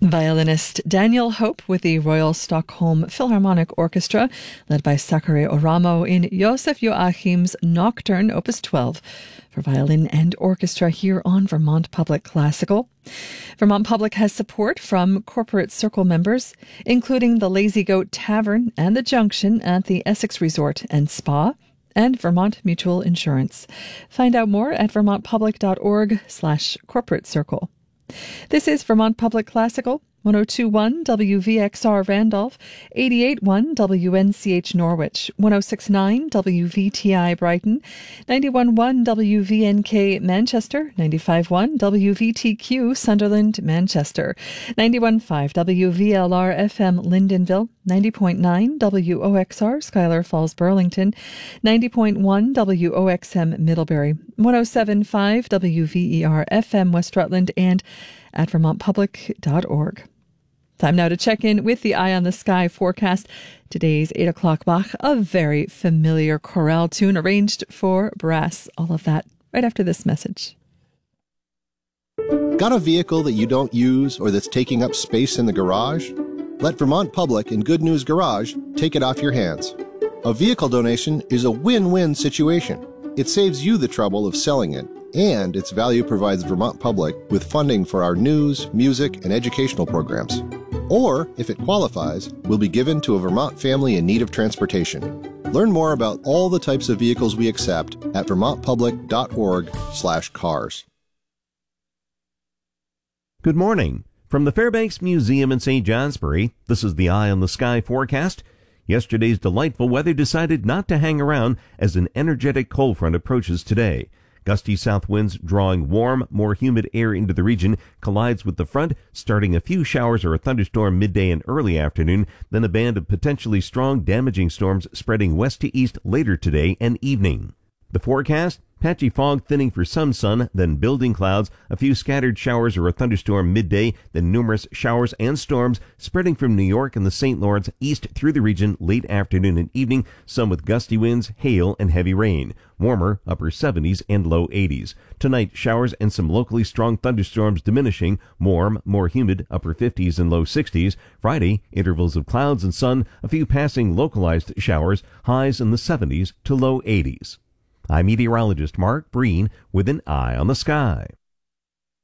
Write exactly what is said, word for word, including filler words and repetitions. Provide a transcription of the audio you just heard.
Violinist Daniel Hope with the Royal Stockholm Philharmonic Orchestra, led by Sakare Oramo in Josef Joachim's Nocturne, Opus twelve, for violin and orchestra here on Vermont Public Classical. Vermont Public has support from Corporate Circle members, including the Lazy Goat Tavern and the Junction at the Essex Resort and Spa, and Vermont Mutual Insurance. Find out more at vermontpublic.org slash corporate circle. This is Vermont Public Classical, one oh two point one W V X R Randolph, eighty-eight point one W N C H Norwich, one oh six point nine W V T I Brighton, ninety-one point one W V N K Manchester, ninety-five point one W V T Q Sunderland Manchester, ninety-one point five W V L R F M Lyndonville, ninety point nine W O X R Schuyler Falls Burlington, ninety point one W O X M Middlebury, one oh seven point five W V E R F M West Rutland, and at vermont public dot org. Time now to check in with the Eye on the Sky forecast. Today's eight o'clock Bach, a very familiar chorale tune arranged for brass. All of that right after this message. Got a vehicle that you don't use or that's taking up space in the garage? Let Vermont Public and Good News Garage take it off your hands. A vehicle donation is a win-win situation. It saves you the trouble of selling it, and its value provides Vermont Public with funding for our news, music, and educational programs. Or, if it qualifies, will be given to a Vermont family in need of transportation. Learn more about all the types of vehicles we accept at vermontpublic.org slash cars. Good morning. From the Fairbanks Museum in Saint Johnsbury, this is the Eye on the Sky forecast. Yesterday's delightful weather decided not to hang around as an energetic cold front approaches today. Gusty south winds drawing warm, more humid air into the region collides with the front, starting a few showers or a thunderstorm midday and early afternoon, then a band of potentially strong, damaging storms spreading west to east later today and evening. The forecast: patchy fog thinning for some sun, then building clouds, a few scattered showers or a thunderstorm midday, then numerous showers and storms spreading from New York and the Saint Lawrence east through the region late afternoon and evening, some with gusty winds, hail, and heavy rain. Warmer, upper seventies and low eighties. Tonight, showers and some locally strong thunderstorms diminishing, warm, more humid, upper fifties and low sixties. Friday, intervals of clouds and sun, a few passing localized showers, highs in the seventies to low eighties. I'm meteorologist Mark Breen with an Eye on the Sky.